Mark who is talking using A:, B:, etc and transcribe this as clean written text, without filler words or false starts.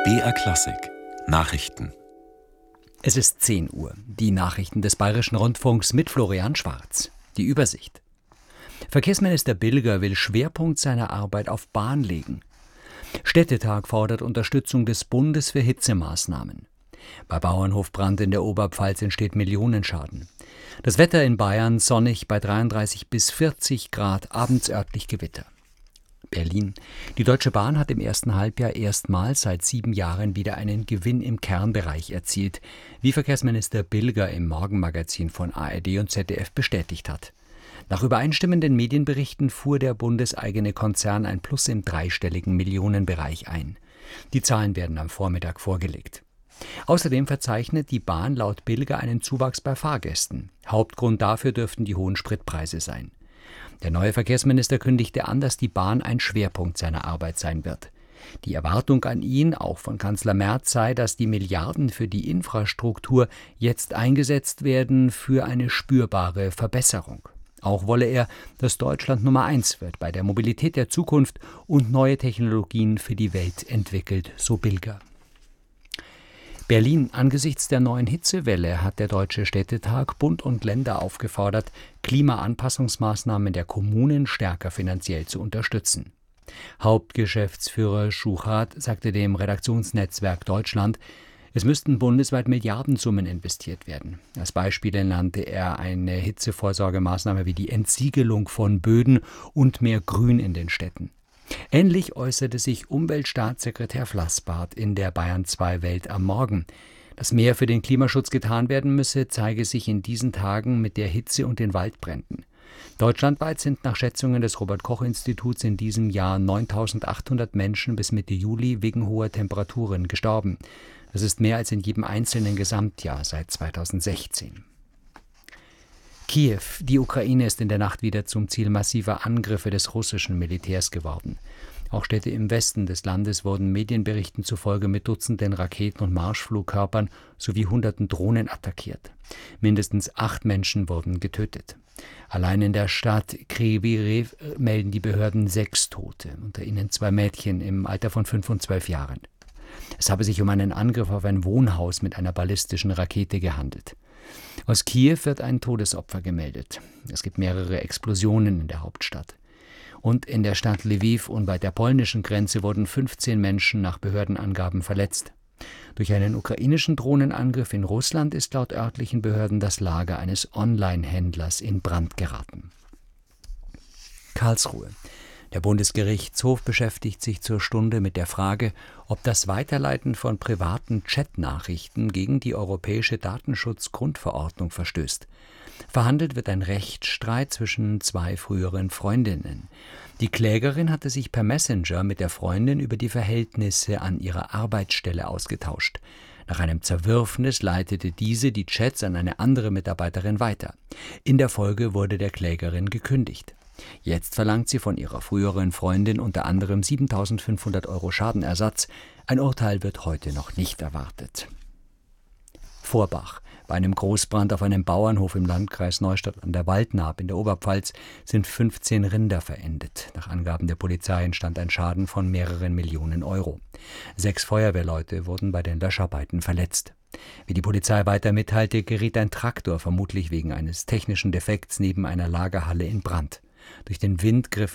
A: BR Klassik Nachrichten.
B: Es ist 10 Uhr. Die Nachrichten des Bayerischen Rundfunks mit Florian Schwarz. Die Übersicht. Verkehrsminister Bilger will Schwerpunkt seiner Arbeit auf Bahn legen. Städtetag fordert Unterstützung des Bundes für Hitzemaßnahmen. Bei Bauernhofbrand in der Oberpfalz entsteht Millionenschaden. Das Wetter in Bayern sonnig bei 33 bis 40 Grad, abends örtlich Gewitter. Berlin. Die Deutsche Bahn hat im ersten Halbjahr erstmals seit 7 Jahren wieder einen Gewinn im Kernbereich erzielt, wie Verkehrsminister Bilger im Morgenmagazin von ARD und ZDF bestätigt hat. Nach übereinstimmenden Medienberichten fuhr der bundeseigene Konzern ein Plus im dreistelligen Millionenbereich ein. Die Zahlen werden am Vormittag vorgelegt. Außerdem verzeichnet die Bahn laut Bilger einen Zuwachs bei Fahrgästen. Hauptgrund dafür dürften die hohen Spritpreise sein. Der neue Verkehrsminister kündigte an, dass die Bahn ein Schwerpunkt seiner Arbeit sein wird. Die Erwartung an ihn, auch von Kanzler Merz, sei, dass die Milliarden für die Infrastruktur jetzt eingesetzt werden für eine spürbare Verbesserung. Auch wolle er, dass Deutschland Nummer 1 wird bei der Mobilität der Zukunft und neue Technologien für die Welt entwickelt, so Bilger. Berlin. Angesichts der neuen Hitzewelle hat der Deutsche Städtetag Bund und Länder aufgefordert, Klimaanpassungsmaßnahmen der Kommunen stärker finanziell zu unterstützen. Hauptgeschäftsführer Schuchart sagte dem Redaktionsnetzwerk Deutschland, es müssten bundesweit Milliardensummen investiert werden. Als Beispiele nannte er eine Hitzevorsorgemaßnahme wie die Entsiegelung von Böden und mehr Grün in den Städten. Ähnlich äußerte sich Umweltstaatssekretär Flassbart in der Bayern 2 Welt am Morgen. Dass mehr für den Klimaschutz getan werden müsse, zeige sich in diesen Tagen mit der Hitze und den Waldbränden. Deutschlandweit sind nach Schätzungen des Robert-Koch-Instituts in diesem Jahr 9.800 Menschen bis Mitte Juli wegen hoher Temperaturen gestorben. Das ist mehr als in jedem einzelnen Gesamtjahr seit 2016. Kiew. Die Ukraine ist in der Nacht wieder zum Ziel massiver Angriffe des russischen Militärs geworden. Auch Städte im Westen des Landes wurden Medienberichten zufolge mit Dutzenden Raketen und Marschflugkörpern sowie Hunderten Drohnen attackiert. Mindestens 8 Menschen wurden getötet. Allein in der Stadt Kryvyi Rih melden die Behörden 6 Tote, unter ihnen 2 Mädchen im Alter von 5 und 12 Jahren. Es habe sich um einen Angriff auf ein Wohnhaus mit einer ballistischen Rakete gehandelt. Aus Kiew wird ein Todesopfer gemeldet. Es gibt mehrere Explosionen in der Hauptstadt. Und in der Stadt Lviv unweit der polnischen Grenze wurden 15 Menschen nach Behördenangaben verletzt. Durch einen ukrainischen Drohnenangriff in Russland ist laut örtlichen Behörden das Lager eines Online-Händlers in Brand geraten. Karlsruhe. Der Bundesgerichtshof beschäftigt sich zur Stunde mit der Frage, ob das Weiterleiten von privaten Chatnachrichten gegen die Europäische Datenschutzgrundverordnung verstößt. Verhandelt wird ein Rechtsstreit zwischen 2 früheren Freundinnen. Die Klägerin hatte sich per Messenger mit der Freundin über die Verhältnisse an ihrer Arbeitsstelle ausgetauscht. Nach einem Zerwürfnis leitete diese die Chats an eine andere Mitarbeiterin weiter. In der Folge wurde der Klägerin gekündigt. Jetzt verlangt sie von ihrer früheren Freundin unter anderem 7.500 € Schadenersatz. Ein Urteil wird heute noch nicht erwartet. Vorbach. Bei einem Großbrand auf einem Bauernhof im Landkreis Neustadt an der Waldnaab in der Oberpfalz sind 15 Rinder verendet. Nach Angaben der Polizei entstand ein Schaden von mehreren Millionen Euro. 6 Feuerwehrleute wurden bei den Löscharbeiten verletzt. Wie die Polizei weiter mitteilte, geriet ein Traktor vermutlich wegen eines technischen Defekts neben einer Lagerhalle in Brand. Durch den Wind griff